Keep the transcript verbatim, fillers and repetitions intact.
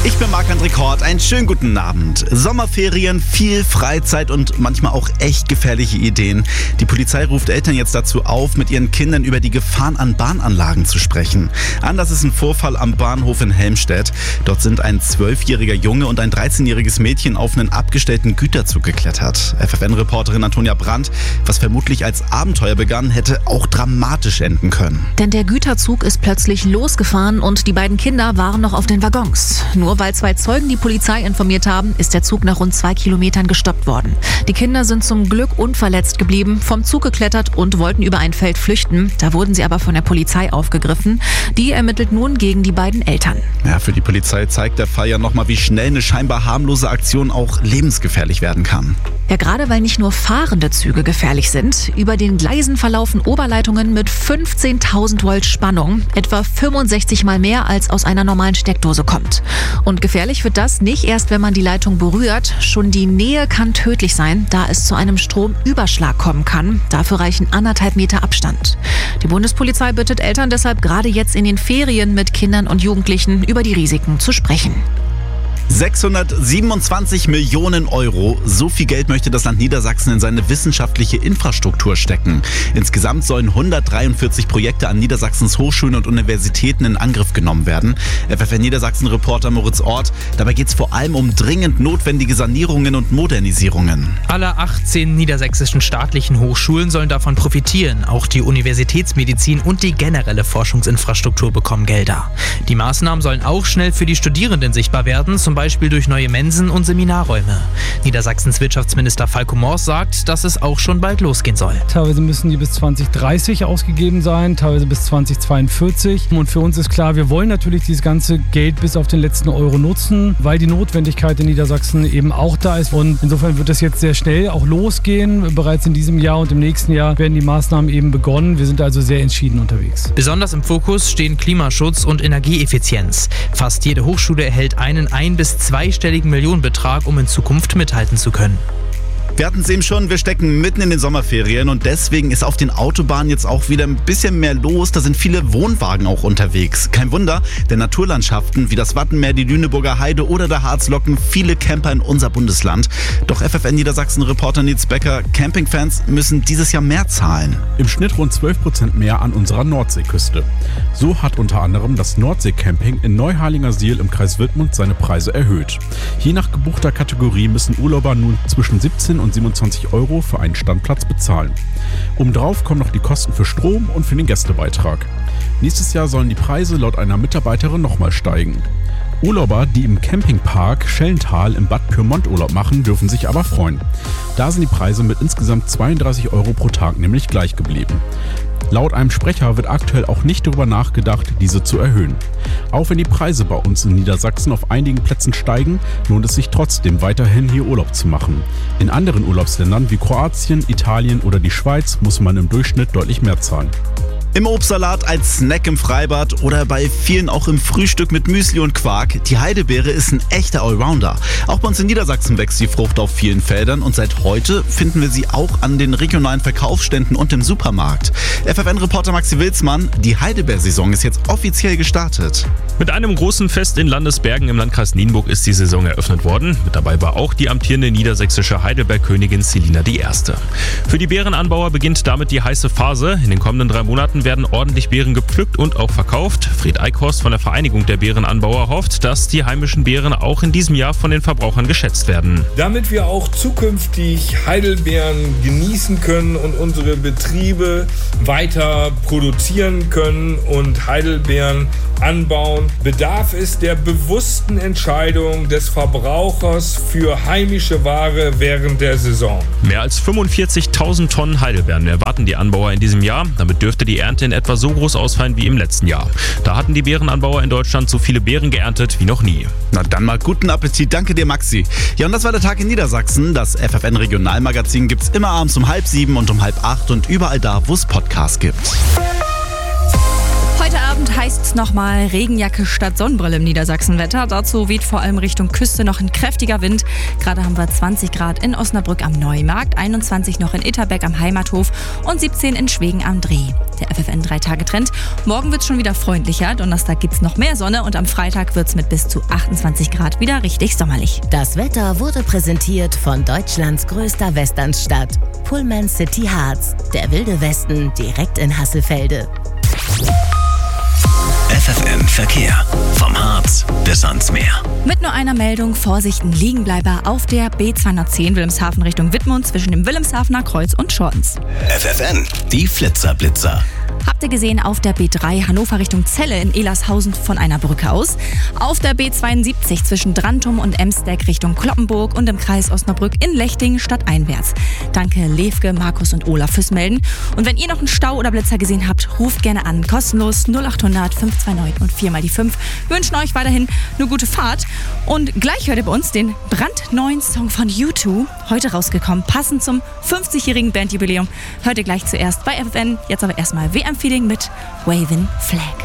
Ich bin Marc-André Kort, einen schönen guten Abend. Sommerferien, viel Freizeit und manchmal auch echt gefährliche Ideen. Die Polizei ruft Eltern jetzt dazu auf, mit ihren Kindern über die Gefahren an Bahnanlagen zu sprechen. Anders ist ein Vorfall am Bahnhof in Helmstedt. Dort sind ein zwölfjähriger Junge und ein dreizehnjähriges Mädchen auf einen abgestellten Güterzug geklettert. F F N-Reporterin Antonia Brandt, was vermutlich als Abenteuer begann, hätte auch dramatisch enden können. Denn der Güterzug ist plötzlich losgefahren und die beiden Kinder waren noch auf den Waggons. Nur weil zwei Zeugen die Polizei informiert haben, ist der Zug nach rund zwei Kilometern gestoppt worden. Die Kinder sind zum Glück unverletzt geblieben, vom Zug geklettert und wollten über ein Feld flüchten. Da wurden sie aber von der Polizei aufgegriffen. Die ermittelt nun gegen die beiden Eltern. Ja, für die Polizei zeigt der Fall ja nochmal, wie schnell eine scheinbar harmlose Aktion auch lebensgefährlich werden kann. Ja, gerade weil nicht nur fahrende Züge gefährlich sind. Über den Gleisen verlaufen Oberleitungen mit fünfzehntausend Volt Spannung, etwa fünfundsechzig Mal mehr als aus einer normalen Steckdose kommt. Und gefährlich wird das nicht erst, wenn man die Leitung berührt. Schon die Nähe kann tödlich sein, da es zu einem Stromüberschlag kommen kann. Dafür reichen anderthalb Meter Abstand. Die Bundespolizei bittet Eltern deshalb gerade jetzt in den Ferien mit Kindern und Jugendlichen über die Risiken zu sprechen. sechshundertsiebenundzwanzig Millionen Euro. So viel Geld möchte das Land Niedersachsen in seine wissenschaftliche Infrastruktur stecken. Insgesamt sollen hundertdreiundvierzig Projekte an Niedersachsens Hochschulen und Universitäten in Angriff genommen werden. F F N Niedersachsen-Reporter Moritz Ort. Dabei geht es vor allem um dringend notwendige Sanierungen und Modernisierungen. Alle achtzehn niedersächsischen staatlichen Hochschulen sollen davon profitieren. Auch die Universitätsmedizin und die generelle Forschungsinfrastruktur bekommen Gelder. Die Maßnahmen sollen auch schnell für die Studierenden sichtbar werden, zum Beispiel durch neue Mensen und Seminarräume. Niedersachsens Wirtschaftsminister Falco Mors sagt, dass es auch schon bald losgehen soll. Teilweise müssen die bis zwanzig dreißig ausgegeben sein, teilweise bis zwanzig zweiundvierzig. Und für uns ist klar, wir wollen natürlich dieses ganze Geld bis auf den letzten Euro nutzen, weil die Notwendigkeit in Niedersachsen eben auch da ist. Und insofern wird es jetzt sehr schnell auch losgehen. Bereits in diesem Jahr und im nächsten Jahr werden die Maßnahmen eben begonnen. Wir sind also sehr entschieden unterwegs. Besonders im Fokus stehen Klimaschutz und Energieeffizienz. Fast jede Hochschule erhält einen ein- bis zweistelligen Millionenbetrag, um in Zukunft mithalten zu können. Wir hatten es eben schon, wir stecken mitten in den Sommerferien und deswegen ist auf den Autobahnen jetzt auch wieder ein bisschen mehr los. Da sind viele Wohnwagen auch unterwegs. Kein Wunder, denn Naturlandschaften wie das Wattenmeer, die Lüneburger Heide oder der Harz locken viele Camper in unser Bundesland. Doch F F N Niedersachsen-Reporter Nils Becker, Campingfans müssen dieses Jahr mehr zahlen. Im Schnitt rund zwölf Prozent mehr an unserer Nordseeküste. So hat unter anderem das Nordseecamping in Neuharlingersiel im Kreis Wittmund seine Preise erhöht. Je nach gebuchter Kategorie müssen Urlauber nun zwischen siebzehn und siebenundzwanzig Euro für einen Standplatz bezahlen. Obendrauf kommen noch die Kosten für Strom und für den Gästebeitrag. Nächstes Jahr sollen die Preise laut einer Mitarbeiterin nochmal steigen. Urlauber, die im Campingpark Schellental im Bad Pyrmont Urlaub machen, dürfen sich aber freuen. Da sind die Preise mit insgesamt zweiunddreißig Euro pro Tag nämlich gleich geblieben. Laut einem Sprecher wird aktuell auch nicht darüber nachgedacht, diese zu erhöhen. Auch wenn die Preise bei uns in Niedersachsen auf einigen Plätzen steigen, lohnt es sich trotzdem weiterhin hier Urlaub zu machen. In anderen Urlaubsländern wie Kroatien, Italien oder die Schweiz muss man im Durchschnitt deutlich mehr zahlen. Im Obstsalat, als Snack im Freibad oder bei vielen auch im Frühstück mit Müsli und Quark. Die Heidelbeere ist ein echter Allrounder. Auch bei uns in Niedersachsen wächst die Frucht auf vielen Feldern und seit heute finden wir sie auch an den regionalen Verkaufsständen und im Supermarkt. F F N-Reporter Maxi Wilsmann, die Heidelbeersaison ist jetzt offiziell gestartet. Mit einem großen Fest in Landesbergen im Landkreis Nienburg ist die Saison eröffnet worden. Mit dabei war auch die amtierende niedersächsische Heidelbeerkönigin Selina die Erste. Für die Beerenanbauer beginnt damit die heiße Phase. In den kommenden drei Monaten werden ordentlich Beeren gepflückt und auch verkauft. Fred Eichhorst von der Vereinigung der Beerenanbauer hofft, dass die heimischen Beeren auch in diesem Jahr von den Verbrauchern geschätzt werden. Damit wir auch zukünftig Heidelbeeren genießen können und unsere Betriebe weiter produzieren können und Heidelbeeren anbauen, bedarf es der bewussten Entscheidung des Verbrauchers für heimische Ware während der Saison. Mehr als fünfundvierzigtausend Tonnen Heidelbeeren erwarten die Anbauer in diesem Jahr. Damit dürfte die Ernte in etwa so groß ausfallen wie im letzten Jahr. Da hatten die Beerenanbauer in Deutschland so viele Beeren geerntet wie noch nie. Na dann mal guten Appetit. Danke dir, Maxi. Ja, und das war der Tag in Niedersachsen. Das F F N Regionalmagazin gibt's immer abends um halb sieben und um halb acht und überall da, wo es Podcasts gibt. Heute Abend Abend heißt es nochmal Regenjacke statt Sonnenbrille im Niedersachsenwetter. Dazu weht vor allem Richtung Küste noch ein kräftiger Wind. Gerade haben wir zwanzig Grad in Osnabrück am Neumarkt, einundzwanzig noch in Itterbeck am Heimathof und siebzehn in Schwegen am Dreh. Der F F N drei Tage Trend. Morgen wird es schon wieder freundlicher. Donnerstag gibt es noch mehr Sonne und am Freitag wird es mit bis zu achtundzwanzig Grad wieder richtig sommerlich. Das Wetter wurde präsentiert von Deutschlands größter Westernstadt, Pullman City Harz. Der wilde Westen direkt in Hasselfelde. F F N Verkehr. Vom Harz bis ans Meer. Mit nur einer Meldung, Vorsicht, ein Liegenbleiber auf der B zweihundertzehn Wilhelmshaven Richtung Wittmund zwischen dem Wilhelmshavener Kreuz und Schortens. F F N, die Flitzerblitzer. Habt ihr gesehen auf der B drei Hannover Richtung Celle in Elershausen von einer Brücke aus? Auf der B zweiundsiebzig zwischen Drantum und Emsdeck Richtung Kloppenburg und im Kreis Osnabrück in Lechting stadteinwärts. Danke Levke, Markus und Olaf fürs Melden. Und wenn ihr noch einen Stau oder Blitzer gesehen habt, ruft gerne an. Kostenlos null acht hundert fünf zwei neun und vier mal die fünf. Wir wünschen euch weiterhin eine gute Fahrt. Und gleich hört ihr bei uns den brandneuen Song von U zwei. Heute rausgekommen, passend zum fünfzigjährigen Bandjubiläum. Hört ihr gleich zuerst bei F F N. Jetzt aber erstmal W M-Feeling mit Wavin' Flag.